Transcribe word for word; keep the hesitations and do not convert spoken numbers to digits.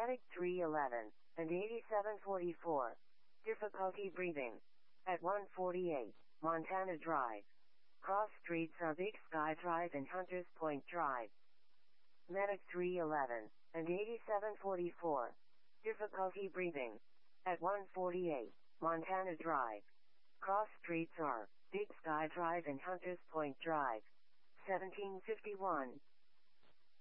Medic three eleven and eighty-seven forty-four. Difficulty breathing. At one forty-eight, Montana Drive. Cross streets are Big Sky Drive and Hunters Point Drive. Medic three eleven and eighty-seven forty-four. Difficulty breathing. At one forty-eight, Montana Drive. Cross streets are Big Sky Drive and Hunters Point Drive. seventeen fifty-one,